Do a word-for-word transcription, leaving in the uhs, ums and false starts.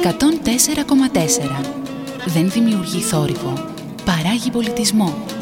εκατόν τέσσερα κόμμα τέσσερα. Δεν δημιουργεί θόρυβο, παράγει πολιτισμό.